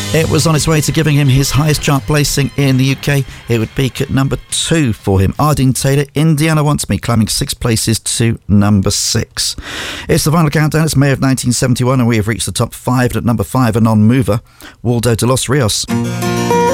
It was on its way to giving him his highest chart placing in the UK. It would peak at number 2 for him. Ardeen Taylor, Indiana Wants Me, climbing 6 places to number 6. It's the final countdown. It's May of 1971, and we have reached the top 5. At number 5, a non-mover, Waldo de los Rios.